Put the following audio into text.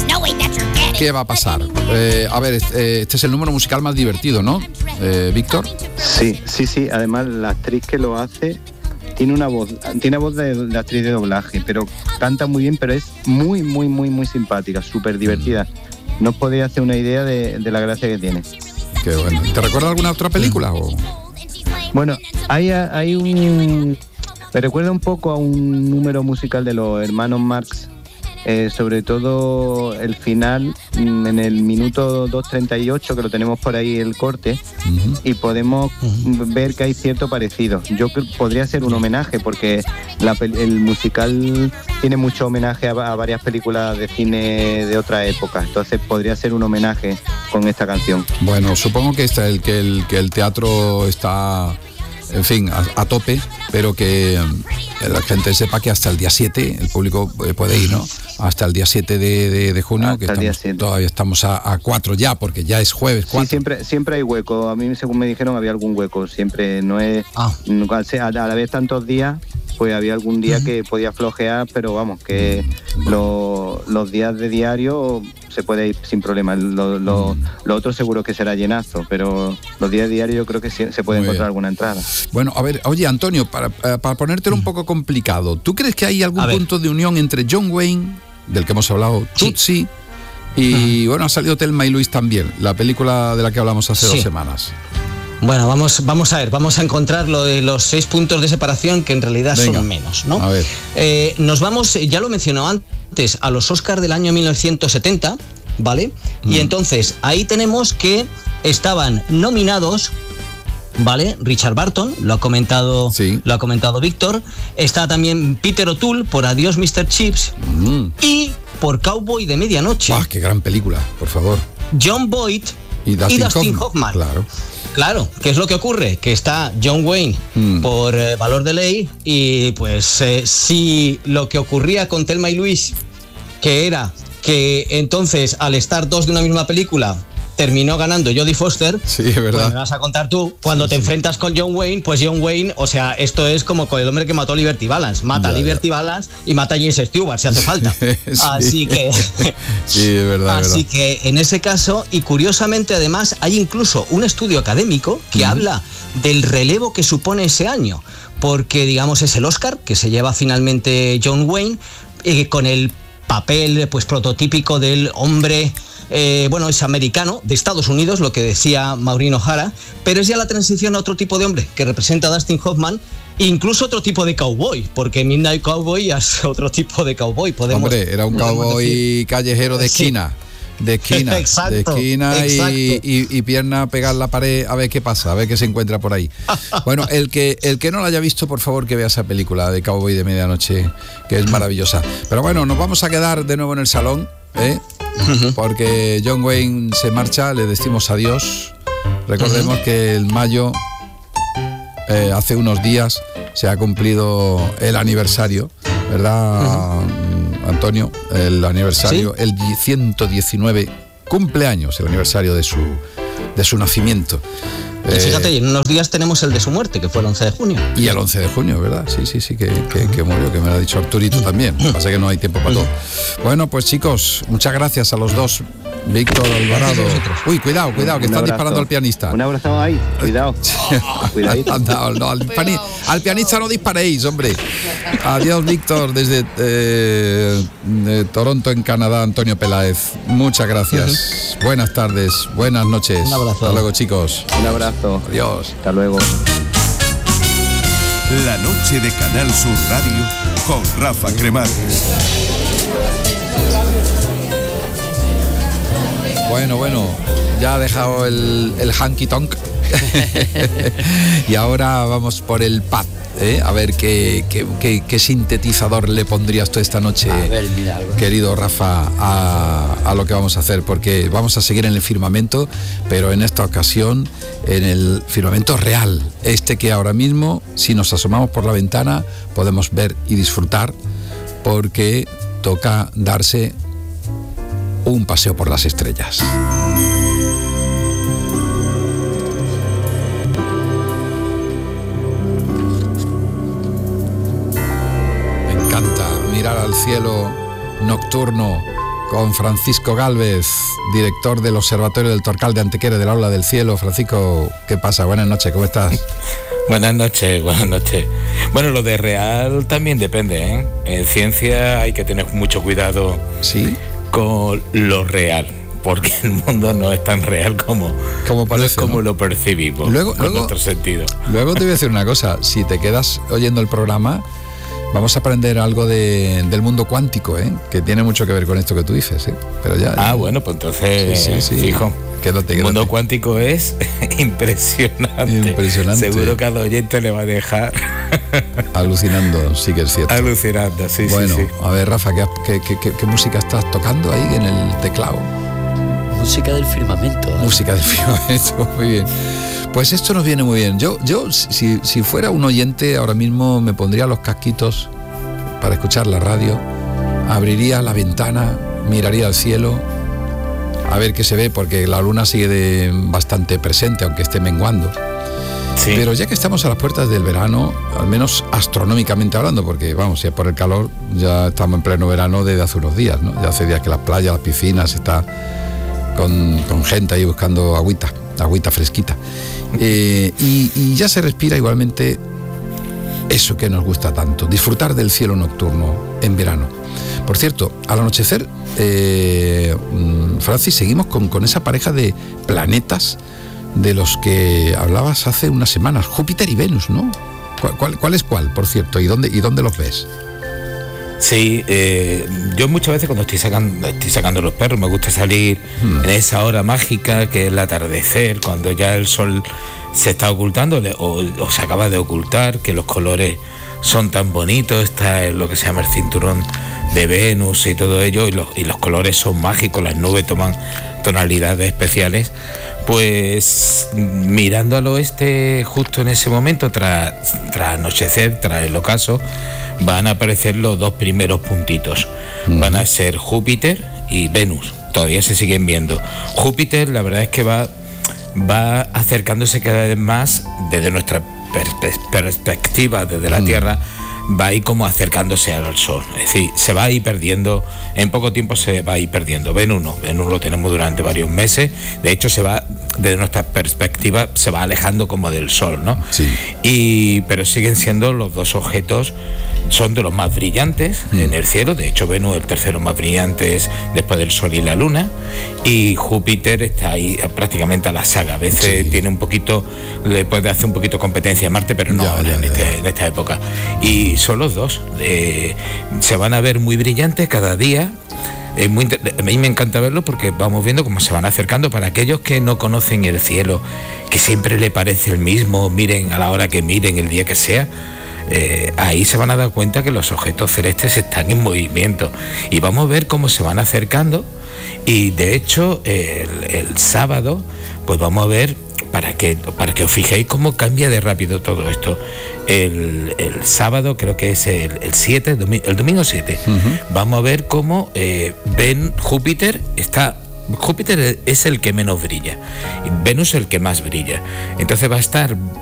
¿Qué va a pasar? A ver, este es el número musical más divertido, ¿no, Víctor? Sí. Además, la actriz que lo hace tiene voz de actriz de doblaje, pero canta muy bien, pero es muy simpática, súper divertida. No os podéis hacer una idea de la gracia que tiene. Qué bueno. ¿Te recuerda alguna otra película? O? Bueno, hay un... Me recuerda un poco a un número musical de los hermanos Marx, sobre todo el final, en el minuto 2:38, que lo tenemos por ahí el corte, y podemos ver que hay cierto parecido. Yo creo que podría ser un homenaje, porque el musical tiene mucho homenaje a varias películas de cine de otra época, entonces podría ser un homenaje con esta canción. Bueno, supongo que el teatro está... En fin, a tope, pero que la gente sepa que hasta el día 7 el público puede ir, ¿no? Hasta el día 7 de junio, que todavía estamos a 4 ya, porque ya es jueves 4. Sí, siempre hay hueco. A mí, según me dijeron, había algún hueco. Siempre no es... A la vez tantos días, pues había algún día que podía flojear, pero vamos, que los días de diario se puede ir sin problema. Lo otro seguro que será llenazo, pero los días de diario yo creo que se puede encontrar alguna entrada. Bueno, a ver, oye, Antonio, para ponértelo un poco complicado, ¿tú crees que hay algún punto de unión entre John Wayne, del que hemos hablado, Tootsie, y bueno, ha salido Thelma y Louise también, la película de la que hablamos hace 2 semanas? Bueno, vamos a encontrar lo de los 6 puntos de separación, que en realidad son menos, ¿no? A ver. Nos vamos, ya lo mencionó antes, a los Oscars del año 1970, ¿vale? Y entonces ahí tenemos que estaban nominados, ¿vale? Richard Burton, lo ha comentado Víctor. Está también Peter O'Toole por Adiós Mr. Chips y por Cowboy de Medianoche. ¡Ah, qué gran película, por favor! John Boyd y Dustin Hoffman. Claro, ¿qué es lo que ocurre? Que está John Wayne por Valor de Ley y pues si lo que ocurría con Thelma y Louise, que era que entonces al estar 2 de una misma película terminó ganando Jodie Foster. Sí, es verdad. Pues me vas a contar tú, cuando te enfrentas con John Wayne, pues John Wayne, o sea, esto es como con el hombre que mató a Liberty Balance. Mata a Liberty Balance y mata a James Stewart, si hace falta. Así que... Sí, es verdad. Así que en ese caso, y curiosamente además, hay incluso un estudio académico que habla del relevo que supone ese año, porque digamos es el Oscar que se lleva finalmente John Wayne, con el papel pues prototípico del hombre... es americano, de Estados Unidos, lo que decía Maureen O'Hara, pero es ya la transición a otro tipo de hombre que representa a Dustin Hoffman, incluso otro tipo de cowboy, porque Midnight Cowboy ya es otro tipo de cowboy. Hombre, era un cowboy callejero de esquina. De esquina, exacto. Y pierna pegar la pared a ver qué pasa, a ver qué se encuentra por ahí. Bueno, el que no la haya visto, por favor que vea esa película de Cowboy de Medianoche, que es maravillosa. Pero bueno, nos vamos a quedar de nuevo en el salón, porque John Wayne se marcha, le decimos adiós. Recordemos que el mayo, hace unos días, se ha cumplido el aniversario, ¿verdad, Antonio? El aniversario, el 119 cumpleaños, el aniversario de su nacimiento. Y fíjate, en unos días tenemos el de su muerte, que fue el 11 de junio. Y el 11 de junio, ¿verdad? Sí, que murió, que me lo ha dicho Arturito también. Pasa que no hay tiempo para todo. Bueno, pues chicos, muchas gracias a los dos. Víctor Alvarado. Uy, cuidado, que están disparando al pianista. Un abrazo ahí, cuidado. Cuidadito. No, al pianista no disparéis, hombre. Adiós, Víctor, desde Toronto, en Canadá, Antonio Peláez. Muchas gracias. Buenas tardes, buenas noches. Un abrazo. Hasta luego, chicos. Un abrazo. Adiós. Hasta luego. La noche de Canal Sur Radio con Rafa Cremades. Bueno, ya ha dejado el hanky tonk. Y ahora vamos por el pad, a ver qué sintetizador le pondrías tú esta noche, querido Rafa, a lo que vamos a hacer, porque vamos a seguir en el firmamento, pero en esta ocasión en el firmamento real, que ahora mismo, si nos asomamos por la ventana, podemos ver y disfrutar, porque toca darse un paseo por las estrellas. Me encanta mirar al cielo nocturno con Francisco Gálvez, director del Observatorio del Torcal de Antequera del Aula del Cielo. Francisco, ¿qué pasa? Buenas noches, ¿cómo estás? Buenas noches. Bueno, lo de real también depende, ¿eh? En ciencia hay que tener mucho cuidado, ¿sí?, con lo real, porque el mundo no es tan real como parece, no es como ¿no? lo percibimos con nuestro sentido. Luego te voy a decir una cosa, si te quedas oyendo el programa, vamos a aprender algo del mundo cuántico, que tiene mucho que ver con esto que tú dices, pero ya. Bueno, pues entonces, sí. fijo. Quédate. El mundo cuántico es impresionante. Seguro que al oyente le va a dejar alucinando, sí que es cierto. Alucinando, sí. Bueno, sí. A ver, Rafa, ¿qué música estás tocando ahí en el teclado? Música del firmamento. Música del firmamento, muy bien. Pues esto nos viene muy bien. Yo si fuera un oyente ahora mismo me pondría los casquitos para escuchar la radio, abriría la ventana, miraría al cielo, a ver qué se ve, porque la luna sigue bastante presente, aunque esté menguando. Sí. Pero ya que estamos a las puertas del verano, al menos astronómicamente hablando, porque vamos, si es por el calor, ya estamos en pleno verano desde hace unos días, ¿no? Ya hace días que las playas, las piscinas, está con gente ahí buscando agüita fresquita. Y ya se respira igualmente eso que nos gusta tanto, disfrutar del cielo nocturno en verano. Por cierto, al anochecer, Francis, seguimos con esa pareja de planetas de los que hablabas hace unas semanas, Júpiter y Venus, ¿no? ¿Cuál es cuál, por cierto? ¿Y dónde los ves? Sí, yo muchas veces cuando estoy sacando los perros me gusta salir en esa hora mágica que es el atardecer, cuando ya el sol se está ocultando o se acaba de ocultar, que los colores son tan bonitos, está lo que se llama el cinturón de Venus y todo ello, y los colores son mágicos, las nubes toman tonalidades especiales. Pues mirando al oeste justo en ese momento, tras anochecer, tras el ocaso, van a aparecer los dos primeros puntitos. Van a ser Júpiter y Venus. Todavía se siguen viendo. Júpiter, la verdad es que va acercándose cada vez más desde nuestra perspectiva, desde la Tierra, va a ir como acercándose al Sol. Es decir, se va a ir perdiendo, en poco tiempo se va a ir perdiendo. Venus no, Venus lo tenemos durante varios meses. De hecho, desde nuestra perspectiva, se va alejando como del Sol, ¿no? Sí. Pero siguen siendo los dos objetos, son de los más brillantes en el cielo. De hecho, Venus el tercero más brillante es después del Sol y la Luna, y Júpiter está ahí prácticamente a la saga. A veces tiene un poquito, le puede hacer un poquito competencia a Marte, pero no en esta época. Y son los dos, se van a ver muy brillantes cada día. A mí me encanta verlo porque vamos viendo cómo se van acercando. Para aquellos que no conocen el cielo, que siempre le parece el mismo, miren a la hora que miren, el día que sea, ahí se van a dar cuenta que los objetos celestes están en movimiento y vamos a ver cómo se van acercando. Y de hecho el sábado pues vamos a ver, para que os fijéis cómo cambia de rápido todo esto. El sábado, creo que es el 7, el domingo 7, vamos a ver cómo Júpiter es el que menos brilla, Venus el que más brilla. Entonces va a estar